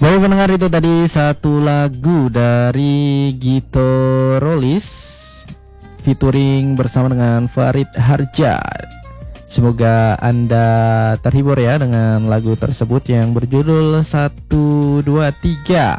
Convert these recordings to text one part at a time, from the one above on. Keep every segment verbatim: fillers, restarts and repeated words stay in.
Baik pendengar, itu tadi satu lagu dari Gito Rolis featuring bersama dengan Farid Harja. Semoga Anda terhibur ya dengan lagu tersebut yang berjudul satu dua tiga.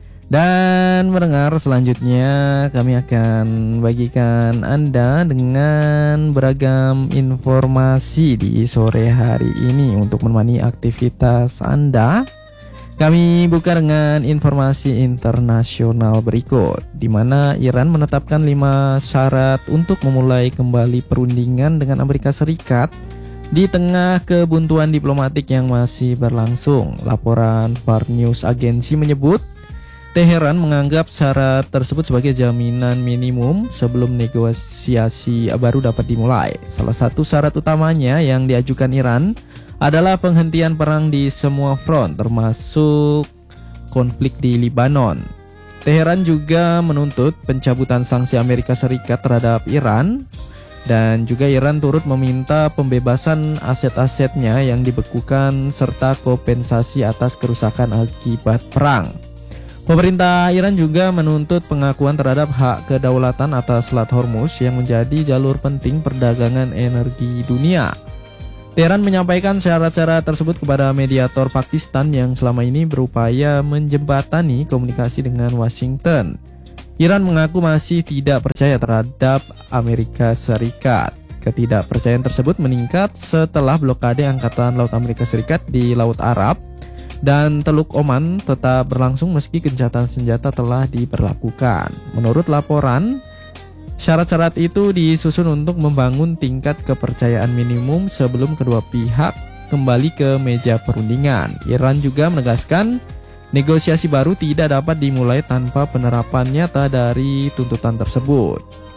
Dan mendengar selanjutnya kami akan bagikan Anda dengan beragam informasi di sore hari ini untuk menemani aktivitas Anda. Kami buka dengan informasi internasional berikut, di mana Iran menetapkan lima syarat untuk memulai kembali perundingan dengan Amerika Serikat di tengah kebuntuan diplomatik yang masih berlangsung. Laporan Far News Agency menyebut Teheran menganggap syarat tersebut sebagai jaminan minimum sebelum negosiasi baru dapat dimulai. Salah satu syarat utamanya yang diajukan Iran adalah penghentian perang di semua front, termasuk konflik di Lebanon. Teheran juga menuntut pencabutan sanksi Amerika Serikat terhadap Iran, dan juga Iran turut meminta pembebasan aset-asetnya yang dibekukan serta kompensasi atas kerusakan akibat perang. Pemerintah Iran juga menuntut pengakuan terhadap hak kedaulatan atas Selat Hormuz yang menjadi jalur penting perdagangan energi dunia. Teheran menyampaikan syarat-syarat tersebut kepada mediator Pakistan yang selama ini berupaya menjembatani komunikasi dengan Washington. Iran mengaku masih tidak percaya terhadap Amerika Serikat. Ketidakpercayaan tersebut meningkat setelah blokade Angkatan Laut Amerika Serikat di Laut Arab dan Teluk Oman tetap berlangsung meski gencatan senjata telah diberlakukan. Menurut laporan, syarat-syarat itu disusun untuk membangun tingkat kepercayaan minimum sebelum kedua pihak kembali ke meja perundingan. Iran juga menegaskan negosiasi baru tidak dapat dimulai tanpa penerapan nyata dari tuntutan tersebut.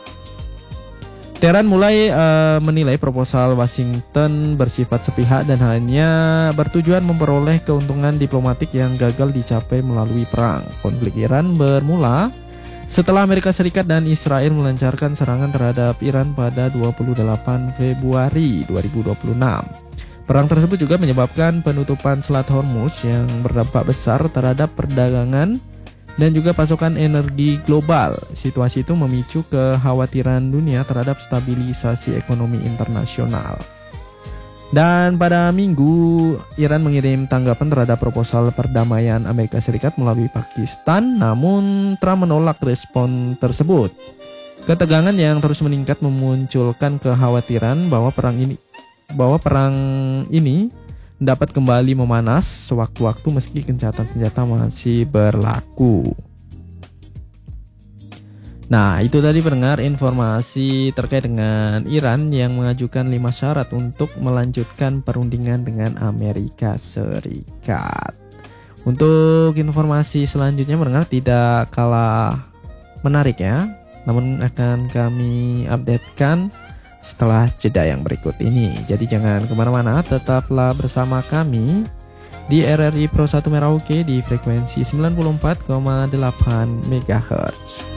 Teheran mulai uh, menilai proposal Washington bersifat sepihak dan hanya bertujuan memperoleh keuntungan diplomatik yang gagal dicapai melalui perang. Konflik Iran bermula setelah Amerika Serikat dan Israel melancarkan serangan terhadap Iran pada dua puluh delapan Februari dua ribu dua puluh enam. Perang tersebut juga menyebabkan penutupan Selat Hormuz yang berdampak besar terhadap perdagangan dan juga pasokan energi global. Situasi itu memicu kekhawatiran dunia terhadap stabilisasi ekonomi internasional. Dan pada Minggu, Iran mengirim tanggapan terhadap proposal perdamaian Amerika Serikat melalui Pakistan, namun Trump menolak respon tersebut. Ketegangan yang terus meningkat memunculkan kekhawatiran bahwa perang ini bahwa perang ini dapat kembali memanas sewaktu-waktu meski gencatan senjata masih berlaku. Nah, itu tadi pendengar informasi terkait dengan Iran yang mengajukan lima syarat untuk melanjutkan perundingan dengan Amerika Serikat. Untuk informasi selanjutnya pendengar tidak kalah menarik ya, namun akan kami updatekan setelah jeda yang berikut ini. Jadi jangan kemana-mana, tetaplah bersama kami di R R I Pro satu Merauke di frekuensi sembilan puluh empat koma delapan megahertz.